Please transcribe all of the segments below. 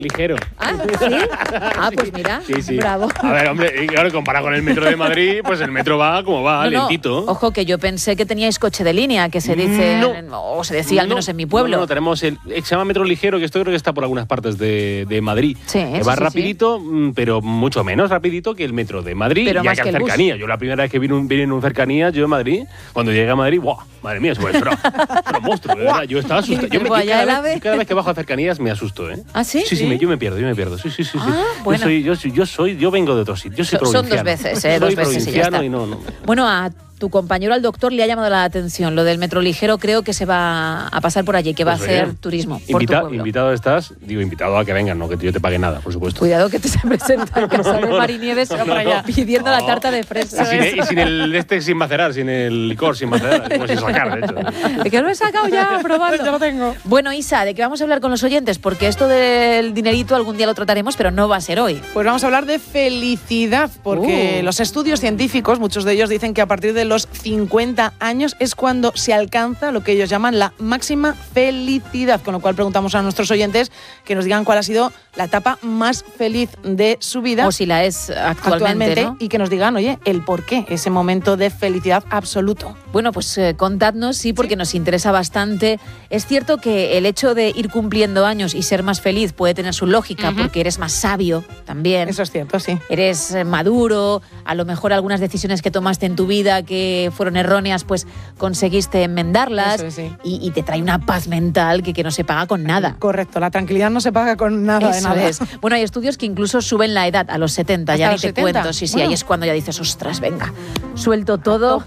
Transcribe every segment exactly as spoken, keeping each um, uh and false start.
ligero. Ah, ¿sí? Ah, pues mira, sí, sí. bravo. A ver, hombre, y claro, comparado con el metro de Madrid, pues el metro va como va, No, no, lentito. ojo, que yo pensé que teníais coche de línea, que se dice, No. o se decía al No, menos en mi pueblo. No, no, tenemos el, se llama metro ligero, que esto creo que está por algunas partes de, de Madrid. Sí, que sí, va sí, rapidito, sí. pero mucho menos rapidito que el metro de Madrid. Pero y más que que en el cercanía. Yo la primera vez que vine, un, vine en un cercanía, yo en Madrid, cuando llegué a Madrid, ¡guau! Madre mía, eso era, era un monstruo, de verdad. Yo estaba asustado. Yo me, yo cada, vez, cada vez que bajo a cercanías me asusto, ¿eh? ¿Ah, sí? Sí, sí, ¿Sí? Me, yo me pierdo, yo me pierdo. Sí, sí, sí. Ah, sí. bueno. Yo soy, yo, soy, yo soy, yo vengo de otro sitio. Yo soy Son provinciano. dos veces, ¿eh? Soy Dos veces y ya está. Y no, no. Bueno, a tu compañero, al doctor, le ha llamado la atención lo del metro ligero. Creo que se va a pasar por allí, que va pues a hacer bien. turismo por Invita, tu pueblo. Invitado estás, digo, invitado a que vengan, no que yo te pague nada, por supuesto. Cuidado que te se presenta en casa de Marinieves no, no, no. pidiendo no. la tarta de fresa. Y sin, y sin el este sin macerar, sin el licor sin macerar, como sin sacar, de hecho. ¿De que lo he sacado ya? Probando. Ya lo tengo. Bueno, Isa, ¿de qué vamos a hablar con los oyentes? Porque esto del dinerito algún día lo trataremos, pero no va a ser hoy. Pues vamos a hablar de felicidad, porque uh. los estudios científicos, muchos de ellos dicen que a partir de los cincuenta años es cuando se alcanza lo que ellos llaman la máxima felicidad, con lo cual preguntamos a nuestros oyentes que nos digan cuál ha sido la etapa más feliz de su vida. O si la es actualmente, actualmente ¿no? Y que nos digan, oye, el por qué, ese momento de felicidad absoluto. Bueno, pues eh, contadnos, sí, porque ¿Sí? nos interesa bastante. Es cierto que el hecho de ir cumpliendo años y ser más feliz puede tener su lógica, uh-huh. porque eres más sabio también. Eso es cierto, sí. Eres maduro, a lo mejor algunas decisiones que tomaste en tu vida que fueron erróneas, pues conseguiste enmendarlas. Eso es, sí. y, y te trae una paz mental que, que no se paga con nada. Correcto, la tranquilidad no se paga con nada. Eso de nada. es. Bueno, hay estudios que incluso suben la edad a los setenta, ya ni te setenta? cuento. Sí, sí, bueno. ahí es cuando ya dices, ostras, venga, suelto todo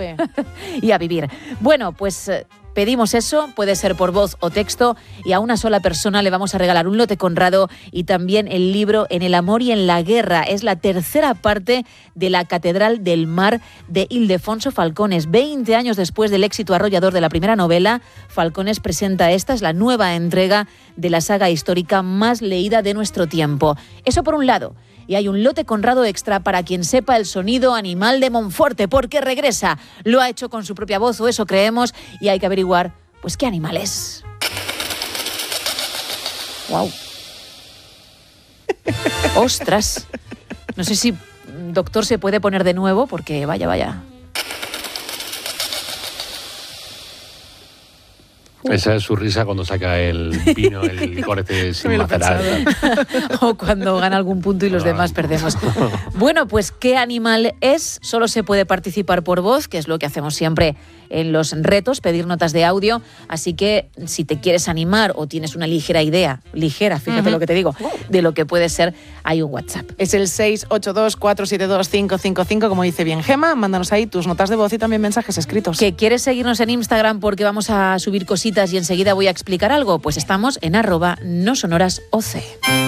y a vivir. Bueno, pues pedimos eso, puede ser por voz o texto, y a una sola persona le vamos a regalar un lote Conrado y también el libro En el amor y en la guerra. Es la tercera parte de La Catedral del Mar de Ildefonso Falcones. Veinte años después del éxito arrollador de la primera novela, Falcones presenta esta, es la nueva entrega de la saga histórica más leída de nuestro tiempo. Eso por un lado. Y hay un lote Conrado extra para quien sepa el sonido animal de Monforte, porque regresa. Lo ha hecho con su propia voz, o eso creemos, y hay que averiguar, pues, qué animal es. ¡Guau! ¡Ostras! No sé si, doctor, se puede poner de nuevo, porque vaya, vaya. Esa es su risa cuando saca el vino, el licor este sin macerar. O cuando gana algún punto y los demás perdemos. Bueno, pues ¿qué animal es? Solo se puede participar por voz, que es lo que hacemos siempre en los retos, pedir notas de audio. Así que si te quieres animar o tienes una ligera idea, ligera, fíjate uh-huh. lo que te digo, de lo que puede ser, hay un WhatsApp. Es el seis ocho dos, cuatro siete dos, cinco cinco cinco, como dice bien Gema. Mándanos ahí tus notas de voz y también mensajes escritos. ¿Que quieres seguirnos en Instagram porque vamos a subir cositas y enseguida voy a explicar algo? Pues estamos en arroba no sonoras oc.